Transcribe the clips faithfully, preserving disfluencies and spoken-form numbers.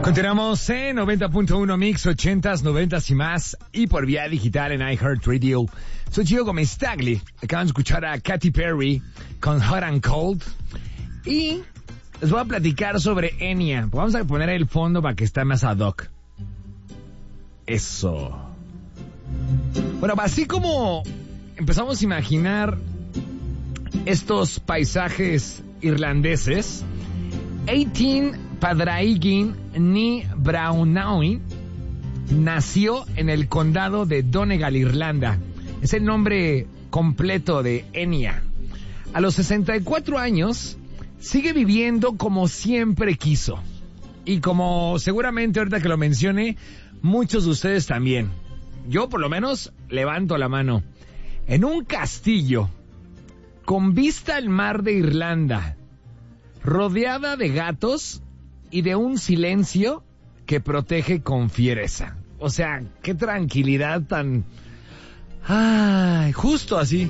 Continuamos en noventa punto uno Mix, ochentas, noventas y más, y por vía digital en iHeartRadio. Soy Gio Gomez-Tagli. Acaban de escuchar a Katy Perry con Hot and Cold. Y les voy a platicar sobre Enya. Vamos a poner el fondo para que esté más ad hoc. Eso. Bueno, así como empezamos a imaginar estos paisajes irlandeses, Eighteen Padraigin Ní Braunain nació en el condado de Donegal, Irlanda. Es el nombre completo de Enya. A los sesenta y cuatro años, sigue viviendo como siempre quiso. Y como seguramente ahorita que lo mencione, muchos de ustedes también. Yo por lo menos levanto la mano. En un castillo, con vista al mar de Irlanda, rodeada de gatos y de un silencio que protege con fiereza. O sea, qué tranquilidad tan... ¡Ay! Justo así.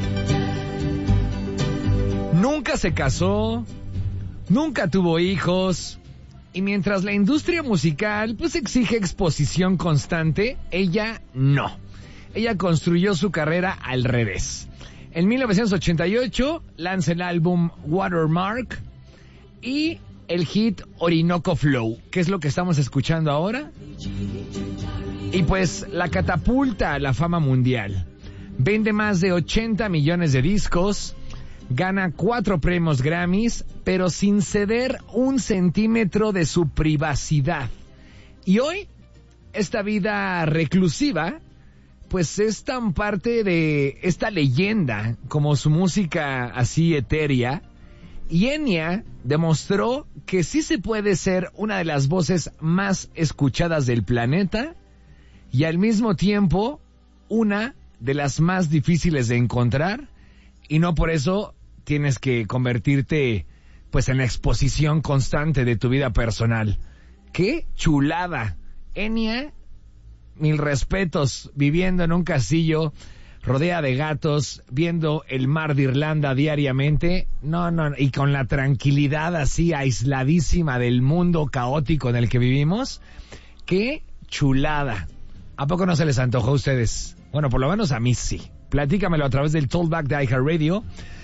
Nunca se casó, nunca tuvo hijos, y mientras la industria musical pues exige exposición constante, ella no. Ella construyó su carrera al revés. En mil novecientos ochenta y ocho lanza el álbum Watermark y el hit Orinoco Flow, que es lo que estamos escuchando ahora. Y pues la catapulta a la fama mundial. Vende más de ochenta millones de discos, gana cuatro premios Grammys, pero sin ceder un centímetro de su privacidad. Y hoy, esta vida reclusiva, pues es tan parte de esta leyenda como su música así etérea. Y Enya demostró que sí se puede ser una de las voces más escuchadas del planeta y al mismo tiempo una de las más difíciles de encontrar, y no por eso tienes que convertirte pues en la exposición constante de tu vida personal. ¡Qué chulada! Enya, mil respetos, viviendo en un castillo rodeada de gatos, viendo el mar de Irlanda diariamente, no, no, y con la tranquilidad así aisladísima del mundo caótico en el que vivimos. ¡Qué chulada! ¿A poco no se les antojó a ustedes? Bueno, por lo menos a mí sí. Platícamelo a través del Talkback de iHeartRadio,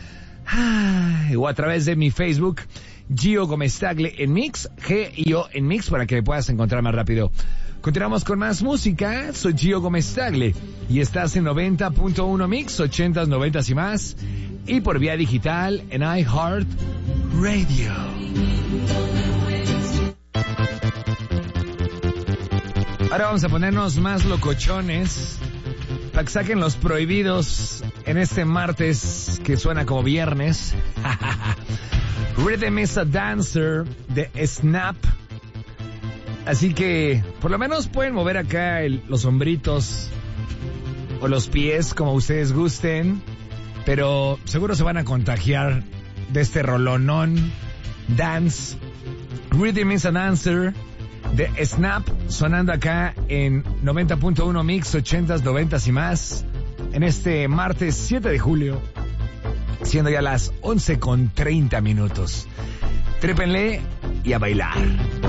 o a través de mi Facebook, Gio Gomez-Tagli en Mix, G I O en Mix, para que me puedas encontrar más rápido. Continuamos con más música. Soy Gio Gomez-Tagli y estás en noventa punto uno Mix, ochentas, noventas y más, y por vía digital en iHeartRadio. Ahora vamos a ponernos más locochones para que saquen los prohibidos en este martes que suena como viernes. Rhythm is a Dancer de Snap. Así que por lo menos pueden mover acá el, los hombritos o los pies como ustedes gusten, pero seguro se van a contagiar de este rolonón dance. Rhythm is a Dancer de Snap, sonando acá en noventa punto uno Mix, ochentas, noventas y más, en este martes siete de julio, siendo ya las once con treinta minutos. Trépenle y a bailar.